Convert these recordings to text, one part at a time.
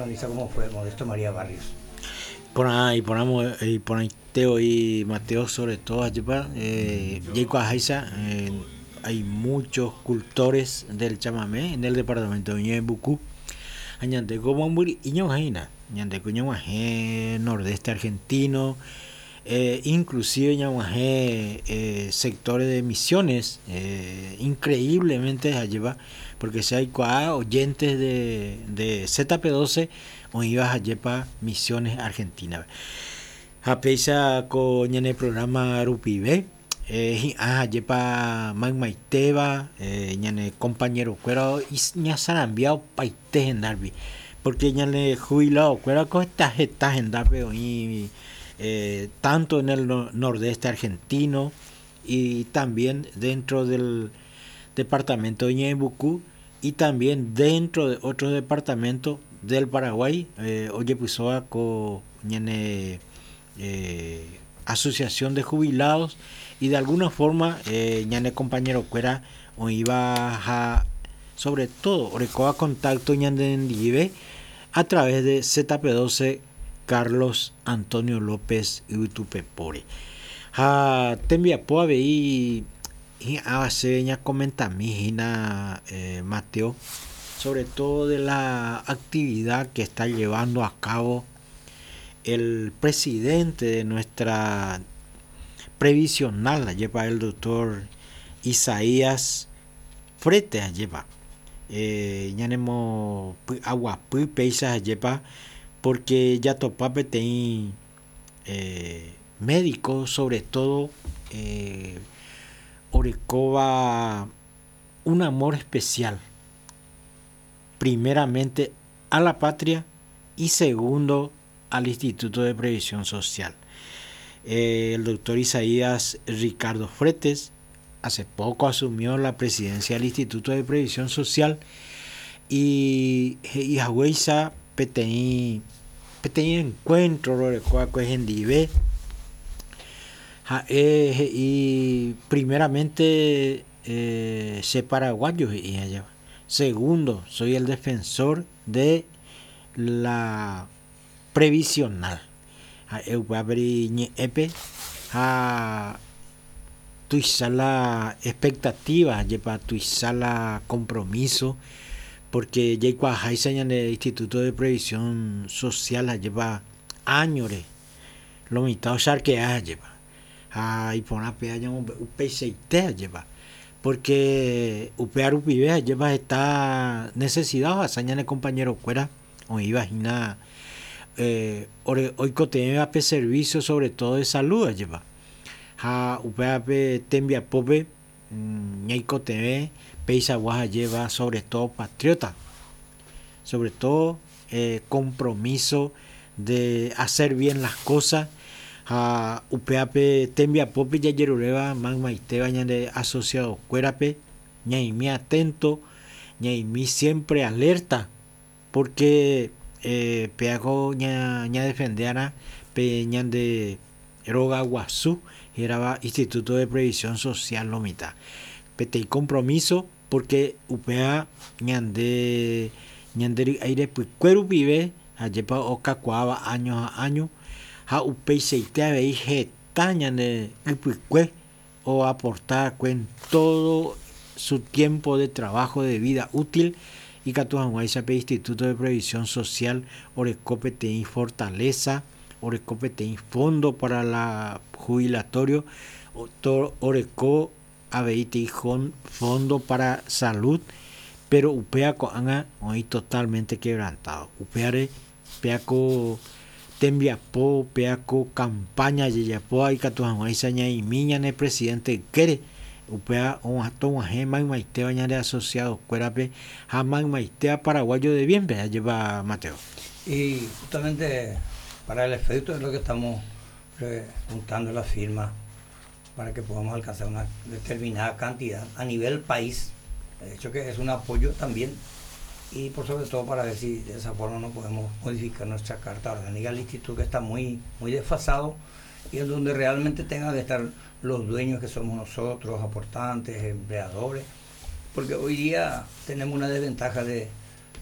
Luisa, ¿cómo fue Modesto María Barrios? Por ahí Teo y Mateo, sobre todo, hay muchos cultores del chamamé en el departamento de Ñebucú. Añante como muy Iñojaina, Ñante Cuñomaje, nordeste argentino, inclusive Ñamaje, sectores de Misiones, increíblemente lleva, porque si hay oyentes de ZP12 o ibas a llevar Misiones Argentina. A pesar con el programa Rupibe, lleva Magmaiteba, ñane compañero cuero y ña sarambiao paite en Darby, porque ñane jubilado cuero con estas en Darby y tanto en el nordeste argentino y también dentro del departamento de Ñebucú y también dentro de otros departamentos del Paraguay. Oye, pues con asociación de jubilados y de alguna forma ñane compañero cuera o iba a sobre todo orecoa contacto ñande a través de ZP12 Carlos Antonio López Utupepore. Te envía po a ver y a ña comenta mi Mateo, sobre todo de la actividad que está llevando a cabo el presidente de nuestra previsional, la lleva el doctor Isaías Frete, la lleva. Ñanemo agua peisa lleva, porque ya topape ten médicos, sobre todo Orecova, un amor especial, primeramente a la patria y segundo al Instituto de Previsión Social. El doctor Isaías Ricardo Fretes hace poco asumió la presidencia del Instituto de Previsión Social y Hawaiisa PTI encuentro en Dive y primeramente sé paraguayo y allá. Segundo, soy el defensor de la previsional. Tu sala expectativa, lleva tu sala compromiso, porque ya en el Instituto de Previsión Social lleva años, lo mitad que lleva. Y por una pedaña un PCT lleva. Porque upear upibe lleva esta necesidad, hazaña el compañero fuera, o imagina hoy cotidiano a servicio sobre todo de salud lleva. Upeape tembia pope ñaico TV peisa guaja lleva sobre todo patriota, sobre todo compromiso de hacer bien las cosas. Upeape tembia pope ya yerureva magmaiteba ñande asociado cuerape ñaimi atento, ñaimi siempre alerta, porque peago ña defendiara peñan de Roga Guazú, era Instituto de Previsión Social lo mitad. Pete y compromiso, porque upea ñande aire pues cuero vive ayepa oca cuava año a año ha upei seite a veis getaña de upicue o aportar en todo su tiempo de trabajo de vida útil y Catuanguaysa Instituto de Previsión Social Orecope te fortaleza, Orecope te fondo para la jubilatorio, Oreco abeite fondo para salud, pero upea coanga hoy totalmente quebrantado. Upeare peaco tembiapo peaco campaña yeyapo y Catuanguaysa y miña ne presidente quiere upea un acto gema y maiteba de asociados cuerape jamás maitea paraguayo de bien vea lleva Mateo. Y justamente para el efecto de lo que estamos juntando las firmas para que podamos alcanzar una determinada cantidad a nivel país, de hecho que es un apoyo también, y por sobre todo para ver si de esa forma no podemos modificar nuestra carta orgánica del instituto, que está muy desfasado y en donde realmente tengan que estar los dueños que somos nosotros, aportantes, empleadores, porque hoy día tenemos una desventaja de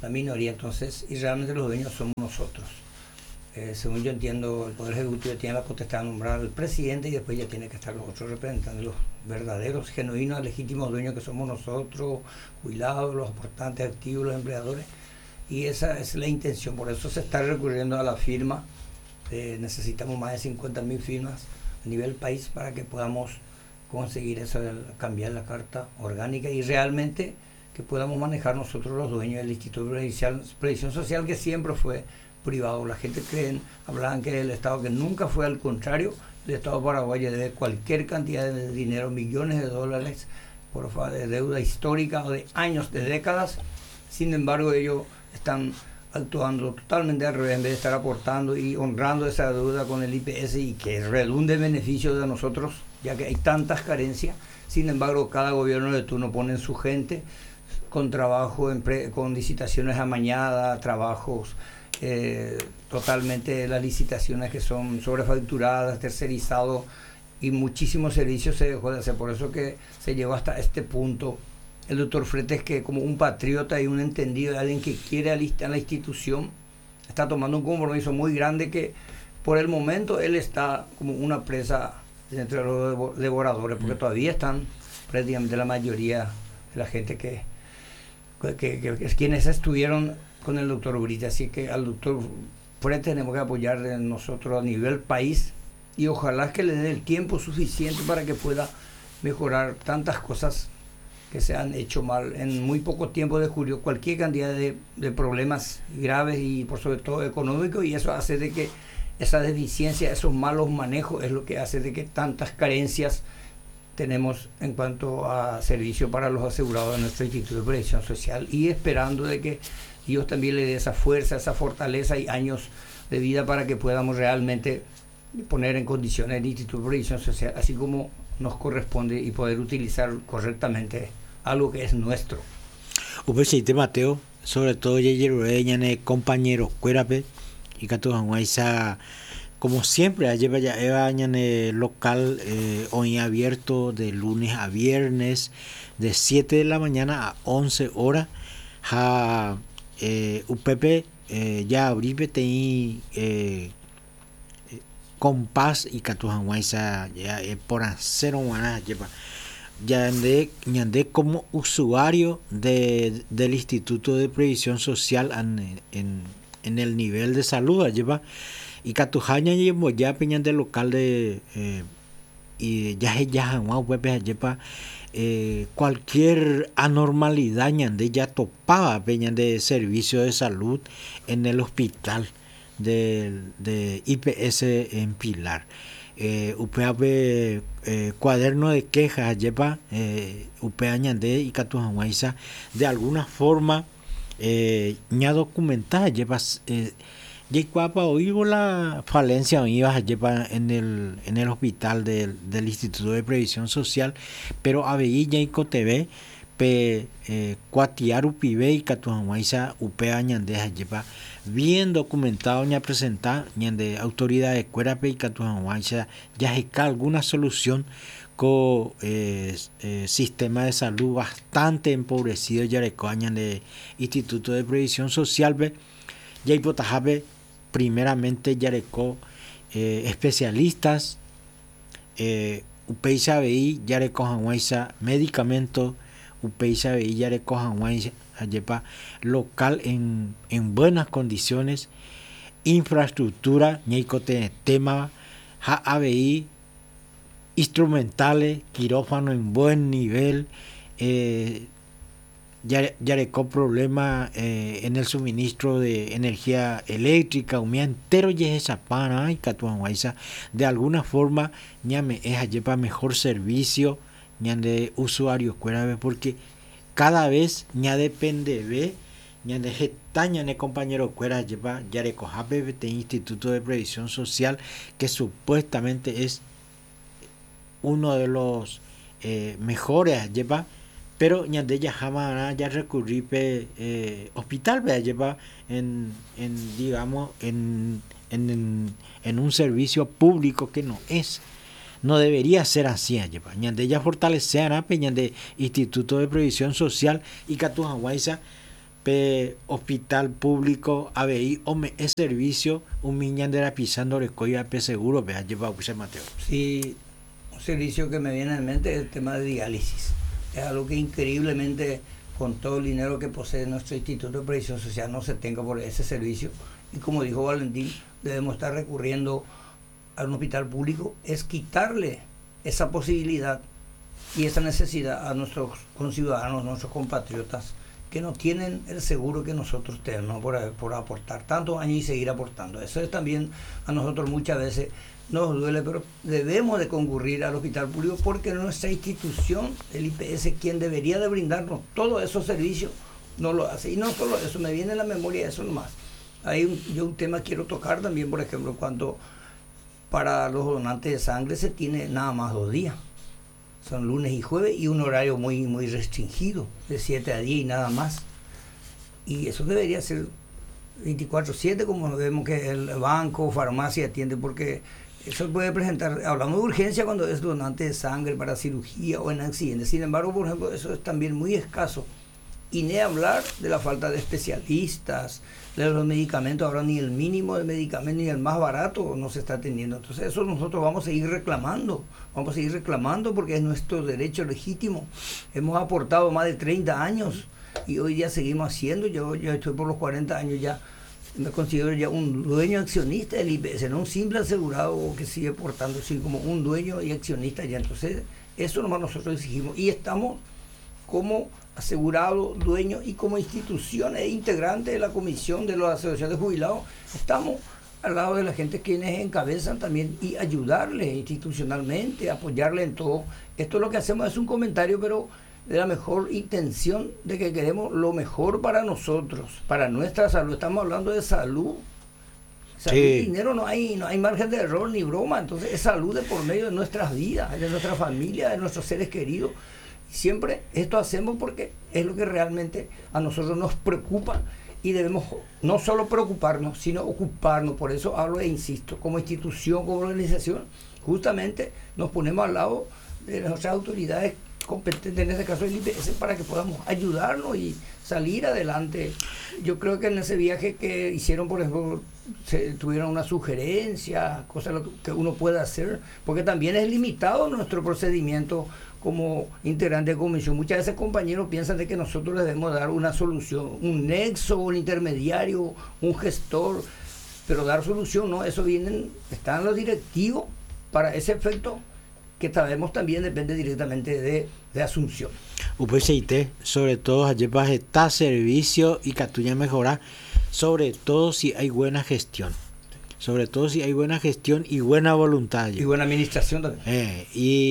la minoría, entonces, y realmente los dueños somos nosotros. Según yo entiendo, el Poder Ejecutivo tiene la potestad de nombrar al presidente y después ya tiene que estar los otros representantes, los verdaderos, genuinos, legítimos dueños que somos nosotros, jubilados, los aportantes activos, los empleadores. Y esa es la intención, por eso se está recurriendo a la firma. Necesitamos más de 50.000 firmas a nivel país para que podamos conseguir eso, cambiar la carta orgánica y realmente que podamos manejar nosotros los dueños del Instituto de Previsión Social, que siempre fue privado. La gente hablaban que el Estado, que nunca fue, al contrario, el Estado paraguayo debe cualquier cantidad de dinero, millones de dólares, por de deuda histórica o de años, de décadas. Sin embargo, ellos están actuando totalmente al revés, en vez de estar aportando y honrando esa deuda con el IPS y que redunde en beneficio de nosotros, ya que hay tantas carencias. Sin embargo, cada gobierno de turno pone su gente con trabajo, con licitaciones amañadas, trabajos totalmente, las licitaciones que son sobrefacturadas, tercerizados, y muchísimos servicios se dejó de hacer. Por eso que se llegó hasta este punto. El doctor Fretes, que como un patriota y un entendido, alguien que quiere a la institución, está tomando un compromiso muy grande que por el momento él está como una presa entre los devoradores, porque todavía están prácticamente la mayoría de la gente que quienes estuvieron con el doctor Brita. Así que al doctor Fretes tenemos que apoyarle nosotros a nivel país y ojalá que le dé el tiempo suficiente para que pueda mejorar tantas cosas que se han hecho mal. En muy poco tiempo descubrió cualquier cantidad de problemas graves y por sobre todo económicos, y eso hace de que esa deficiencia, esos malos manejos es lo que hace de que tantas carencias tenemos en cuanto a servicio para los asegurados de nuestro Instituto de Previsión Social, y esperando de que Dios también le dé esa fuerza, esa fortaleza y años de vida para que podamos realmente poner en condiciones el Instituto de Previsión Social así como nos corresponde y poder utilizar correctamente algo que es nuestro. Presidente Mateo, sobre todo ya compañeros Cuérape y Catujanguaiza, como siempre, lleva local hoy abierto de lunes a viernes de 7 de la mañana a 11 horas. UPP ya abripe tení compás y Catujanguaiza ya por hacer una lleva ya andé como usuario del Instituto de Previsión Social en el nivel de salud lleva y Catujaña llevo ya peñan del local de y ya lleva cualquier anormalidad ñande ya topaba peñan de servicio de salud en el hospital de IPS en Pilar. UPAP cuaderno de quejas lleva UPA ñande y Catujanguaiza de alguna forma ña documentada lleva Yecuapa oigo la falencia oiva lleva en el hospital del Instituto de Previsión Social, pero ABI ya y COTV cuatiar UPIB y Catujanguaiza UPA ñandeja lleva bien documentado ña presentar ñande autoridad de Cuérape y Catujanguaiza ya está alguna solución con sistema de salud bastante empobrecido ya de Instituto de Previsión Social ya hipotajabe primeramente yareco especialistas upeisa BI yareco Janguaiza medicamentos upeisa BI yareco Janguaiza ayepa local en buenas condiciones, infraestructura ñaicote tema ABI instrumentales, quirófano en buen nivel, yareco problema en el suministro de energía eléctrica, umia entero y esa pana y Catujanguaiza de alguna forma ñame es lleva mejor servicio ñande usuarios Cuérape, porque cada vez ña depende de ñande gesta ñane compañero Cuera lleva yareco HPBT Instituto de Previsión Social, que supuestamente es uno de los mejores lleva, pero ñande ya jamás ya recurrir hospital vea lleva digamos en un servicio público que no debería ser así lleva ñande ya fortalecer ñande Instituto de Previsión Social y Catujanguaiza pe hospital público ABI es servicio un miñandera pisando recoya pe seguro vea lleva José Mateo. Sí, un servicio que me viene en mente es el tema de diálisis. Es algo que increíblemente con todo el dinero que posee nuestro Instituto de Previsión Social no se tenga por ese servicio. Y como dijo Valentín, debemos estar recurriendo a un hospital público, es quitarle esa posibilidad y esa necesidad a nuestros conciudadanos, nuestros compatriotas, que no tienen el seguro que nosotros tenemos por aportar tantos años y seguir aportando. Eso es también a nosotros muchas veces nos duele, pero debemos de concurrir al hospital público porque nuestra institución, el IPS, quien debería de brindarnos todos esos servicios, no lo hace. Y no solo eso, me viene a la memoria eso nomás. Yo un tema quiero tocar también, por ejemplo, cuando para los donantes de sangre se tiene nada más 2 días. Son lunes y jueves y un horario muy, muy restringido, de 7 a 10 y nada más. Y eso debería ser 24/7, como vemos que el banco o farmacia atiende, porque eso puede presentar, hablamos de urgencia cuando es donante de sangre para cirugía o en accidentes. Sin embargo, por ejemplo, eso es también muy escaso. Y ni hablar de la falta de especialistas, de los medicamentos, ahora ni el mínimo de medicamentos ni el más barato no se está atendiendo. Entonces eso nosotros vamos a seguir reclamando porque es nuestro derecho legítimo. Hemos aportado más de 30 años y hoy día seguimos haciendo. Yo estoy por los 40 años ya, me considero ya un dueño accionista del IPS, no un simple asegurado que sigue aportando, sino como un dueño y accionista ya. Entonces eso nomás nosotros exigimos y estamos como asegurado, dueño y como institución e integrante de la comisión de la asociación de jubilados, estamos al lado de la gente quienes encabezan también y ayudarle institucionalmente, apoyarle en todo. Esto lo que hacemos es un comentario, pero de la mejor intención de que queremos lo mejor para nosotros, para nuestra salud. Estamos hablando de salud. Salud y dinero no hay margen de error ni broma. Entonces es salud de por medio de nuestras vidas, de nuestra familia, de nuestros seres queridos. Siempre esto hacemos porque es lo que realmente a nosotros nos preocupa y debemos no solo preocuparnos, sino ocuparnos. Por eso hablo e insisto, como institución, como organización, justamente nos ponemos al lado de nuestras autoridades competentes, en este caso el IPS, para que podamos ayudarnos y salir adelante. Yo creo que en ese viaje que hicieron, por ejemplo, tuvieron una sugerencia, cosas que uno puede hacer, porque también es limitado nuestro procedimiento como integrante de comisión. Muchas veces compañeros piensan de que nosotros les debemos dar una solución, un nexo, un intermediario, un gestor, pero dar solución no, eso están los directivos para ese efecto que sabemos también depende directamente de Asunción. UPCIT, sobre todo allí va a estar servicio y Catuña mejorar, sobre todo si hay buena gestión. Sobre todo si hay buena gestión y buena voluntad. Y buena administración también.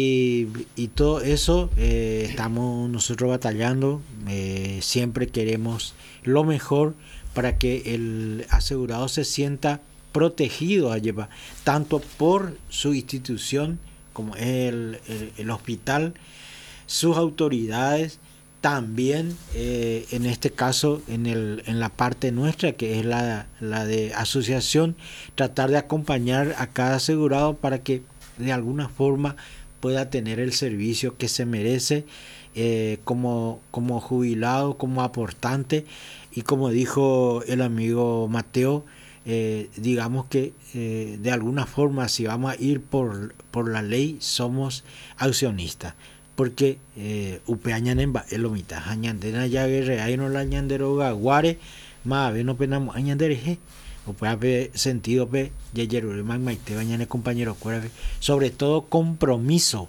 Y todo eso estamos nosotros batallando. Siempre queremos lo mejor para que el asegurado se sienta protegido allí, tanto por su institución como es el hospital, sus autoridades, también en este caso en la parte nuestra que es la de asociación, tratar de acompañar a cada asegurado para que de alguna forma pueda tener el servicio que se merece como jubilado, como aportante, y como dijo el amigo Mateo, digamos que de alguna forma si vamos a ir por la ley somos accionistas, porque upeañanemba el omita añandena ya guerre ahí no la añandero gaguare más ve no penamos añandere o puede haber sentido pe yeyero maite bañane compañero sobre todo compromiso,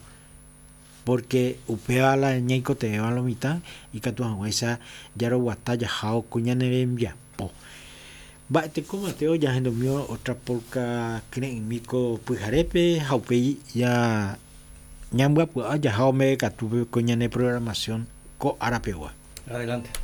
porque upea la ñaico te va la mitad y que tu esa yaro guataya jao cuñanerembia po va te como Mateo ya en mío otra porca creen mico pujarepe jaupe ya ñambua pues ya jao me catuve coñane programación co arapegua. Adelante.